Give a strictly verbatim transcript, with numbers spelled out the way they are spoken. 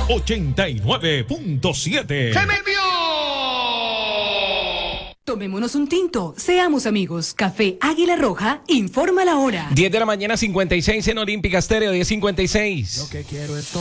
ochenta y nueve punto siete. ¡Se me envió! Tomémonos un tinto, seamos amigos. Café Águila Roja, informa la hora. diez de la mañana, cincuenta y seis en Olímpica Estéreo, diez cincuenta y seis. Lo que quiero es